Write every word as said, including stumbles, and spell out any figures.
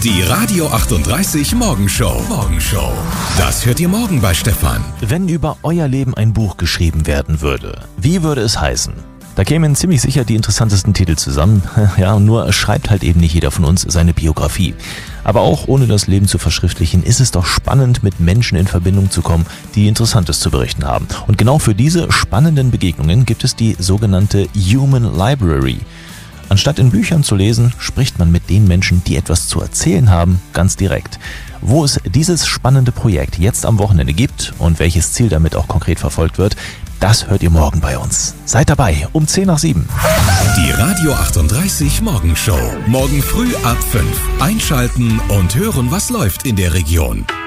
Die Radio achtunddreißig Morgenshow. Morgenshow. Das hört ihr morgen bei Stefan. Wenn über euer Leben ein Buch geschrieben werden würde, wie würde es heißen? Da kämen ziemlich sicher die interessantesten Titel zusammen. Ja, nur schreibt halt eben nicht jeder von uns seine Biografie. Aber auch ohne das Leben zu verschriftlichen, ist es doch spannend, mit Menschen in Verbindung zu kommen, die Interessantes zu berichten haben. Und genau für diese spannenden Begegnungen gibt es die sogenannte Human Library. Anstatt in Büchern zu lesen, spricht man mit den Menschen, die etwas zu erzählen haben, ganz direkt. Wo es dieses spannende Projekt jetzt am Wochenende gibt und welches Ziel damit auch konkret verfolgt wird, das hört ihr morgen bei uns. Seid dabei, um zehn nach sieben. Die Radio achtunddreißig Morgenshow. Morgen früh ab fünf. Einschalten und hören, was läuft in der Region.